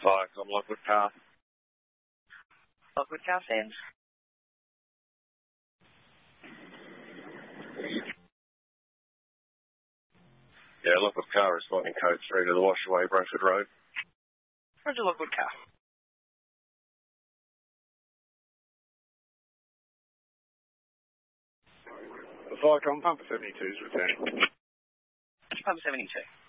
Viacom, Lockwood Car. Lockwood Car, Sam. Yeah, Lockwood Car responding code 3 to the Washaway, Brentford Road. Roger, Lockwood Car. Viacom, Pump 72 is returning. Pump 72.